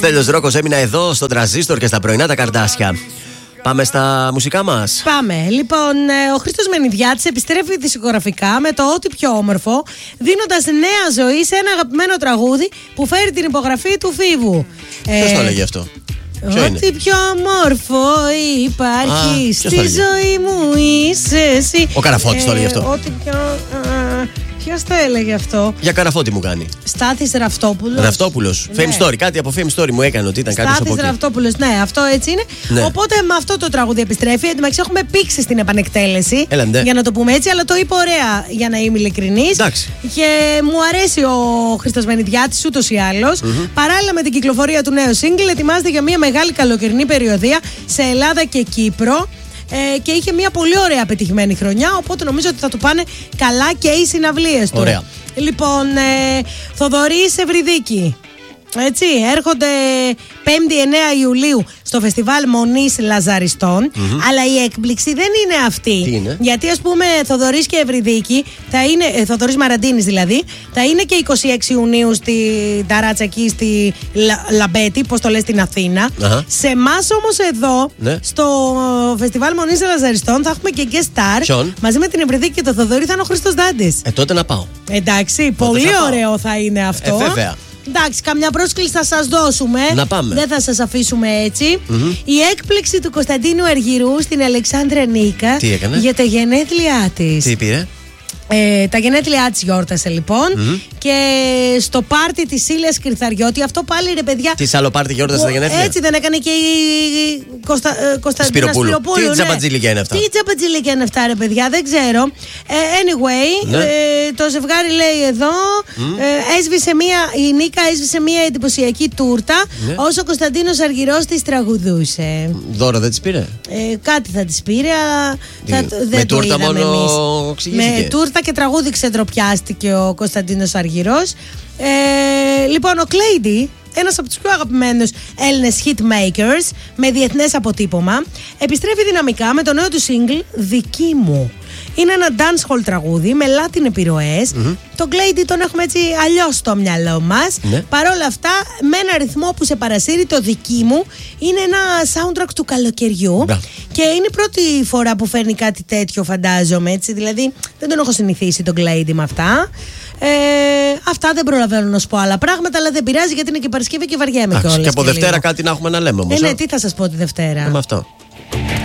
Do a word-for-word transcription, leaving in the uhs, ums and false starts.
Στέλιος Ρόκος έμεινα εδώ στον Τραζίστορ και στα πρωινά τα Καρδάσια. Πάμε στα μουσικά μας. Πάμε. Λοιπόν, ο Χρήστος Μενιδιάτης επιστρέφει δισκογραφικά με το ό,τι πιο όμορφο, δίνοντας νέα ζωή σε ένα αγαπημένο τραγούδι που φέρει την υπογραφή του Φίβου. Ποιος ε, το έλεγε αυτό? Ό,τι πιο όμορφο υπάρχει Α, στη ζωή μου είσαι εσύ. Ο Καραφώτης ε, το έλεγε αυτό. Ό,τι πιο... Ποιος το έλεγε αυτό? Για Καραφώτη μου κάνει. Στάθης Ραυτόπουλος. Ραυτόπουλος. Ναι. Fame Story. Κάτι από Fame Story μου έκανε ότι ήταν κάποιος από εκεί. Στάθης Ραυτόπουλος. Ναι, αυτό έτσι είναι. Ναι. Οπότε με αυτό το τραγούδι επιστρέφει. Εν τω μεταξύ έχουμε πήξει στην επανεκτέλεση. Έλα, ναι. Για να το πούμε έτσι, αλλά το είπε ωραία για να είμαι ειλικρινής. Και μου αρέσει ο Χρήστος Μενιδιάτης ούτως ή άλλως. Mm-hmm. Παράλληλα με την κυκλοφορία του νέου single, ετοιμάζεται για μια μεγάλη καλοκαιρινή περιοδία σε Ελλάδα και Κύπρο. Ε, και είχε μια πολύ ωραία πετυχημένη χρονιά, οπότε νομίζω ότι θα του πάνε καλά και οι συναυλίες του. Ωραία. Λοιπόν, ε, Θοδωρής Ευρυδίκη. Έτσι, έρχονται πέμπτη εννέα Ιουλίου στο φεστιβάλ Μονής Λαζαριστών. Mm-hmm. Αλλά η έκπληξη δεν είναι αυτή. Τι είναι? Γιατί ας πούμε Θοδωρής και Ευρυδίκη θα είναι, ε, Θοδωρής Μαραντίνης δηλαδή, θα είναι και είκοσι έξι Ιουνίου στη Ταράτσα εκεί στη Λα, Λαμπέτη, πώς το λες, στην Αθήνα. Uh-huh. Σε εμάς όμως εδώ, ναι, στο φεστιβάλ Μονής Λαζαριστών θα έχουμε και guest star. Ποιον? Μαζί με την Ευρυδίκη και το Θοδωρή θα είναι ο Χρήστος Δάντης. Ε, τότε να πάω. Εντάξει, τότε πολύ ωραίο θα είναι αυτό. Ε, βέβαια. Εντάξει, καμιά πρόσκληση θα σας δώσουμε. Να πάμε. Δεν θα σας αφήσουμε έτσι. Mm-hmm. Η έκπληξη του Κωνσταντίνου Αργυρού στην Αλεξάνδρα Νίκα. Τι έκανε? Για τα γενέθλιά της. Τι πήρε? Ε, τα γενέθλιά της γιόρτασε λοιπόν. Mm-hmm. Και στο πάρτι της Ήλιας Κρυθαριώτη, αυτό πάλι ρε παιδιά. Τι άλλο πάρτι γιόρτασε τα γενέθλια? Έτσι δεν έκανε και η Κωνστα... Κωνσταντίνα Σπυροπούλου. Τι τζαμπατζίλικια είναι αυτά? Τι τζαμπατζίλικια είναι αυτά ρε παιδιά, δεν ξέρω. ε, Anyway, ναι. ε, το ζευγάρι λέει εδώ mm. ε, έσβησε μία, η Νίκα έσβησε μία εντυπωσιακή τούρτα, ναι, όσο ο Κωνσταντίνος Αργυρός της τραγουδούσε. Δώρο δεν της πήρε? Ε, κάτι θα της πήρε, αλλά θα, δεν με το τούρτα είδαμε μόνο εμείς. Με τούρτα και τραγούδι ξεντροπιάστηκε ο Κωνσταντίνος Αργυρός. Ε, λοιπόν, ο Κλέιντι, ένας από τους πιο αγαπημένους Έλληνες hitmakers με διεθνές αποτύπωμα, επιστρέφει δυναμικά με το νέο του single «Δική μου». Είναι ένα dancehall τραγούδι με Latin επιρροές. Mm-hmm. Τον Κλέιντι τον έχουμε έτσι αλλιώς στο μυαλό μας. Ναι. Παρ' όλα αυτά, με ένα ρυθμό που σε παρασύρει, το «Δική μου» είναι ένα soundtrack του καλοκαιριού. Ναι. Και είναι η πρώτη φορά που φέρνει κάτι τέτοιο, φαντάζομαι. Έτσι. Δηλαδή, δεν τον έχω συνηθίσει τον Κλέιντι με αυτά. Ε, αυτά, δεν προλαβαίνω να σου πω άλλα πράγματα, αλλά δεν πειράζει γιατί είναι και Παρασκευή και βαριέμαι κιόλας. Και από και Δευτέρα λίγο. κάτι να έχουμε να λέμε όμως. Ε, ναι, ε? τι θα σας πω τη Δευτέρα? Ε, με αυτό.